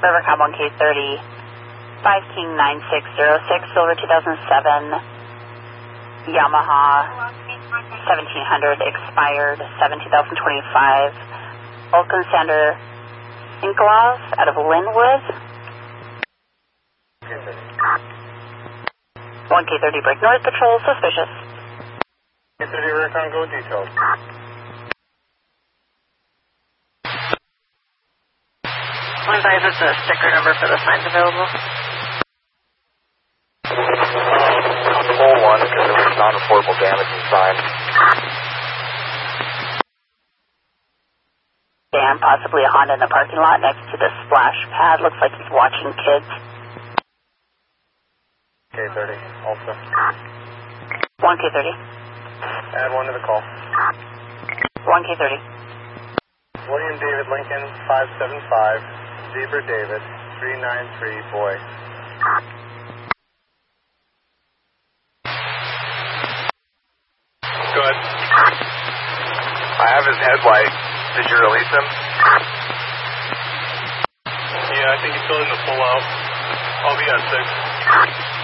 Rivercom 1K30, 5 King 9606, Silver 2007, Yamaha 1700, expired 7/2025, Vulcan Sander Inkalov out of Linwood. 1K30, break north, patrol suspicious. 1K30, Rivercom, go details. Advise it's a sticker number for the signs available. Pole 1, because there was non-reportable damage inside. Dan, possibly a Honda in the parking lot next to the splash pad. Looks like he's watching kids. K30, also. 1K30. Add 1 to the call. 1K30. William David Lincoln, 575. Zebra David, 393, boy. Good. I have his headlight. Did you release him? Yeah, I think he's still in the pull out. I'll be at 6.